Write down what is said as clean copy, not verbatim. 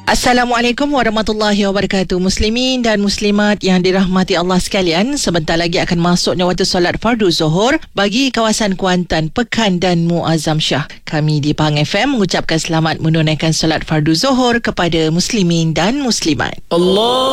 Assalamualaikum warahmatullahi wabarakatuh. Muslimin dan muslimat yang dirahmati Allah sekalian, sebentar lagi akan masuknya waktu solat fardu zuhur bagi kawasan Kuantan, Pekan dan Muazzam Shah. Kami di Pahang FM mengucapkan selamat menunaikan solat fardu zuhur kepada muslimin dan muslimat. Allah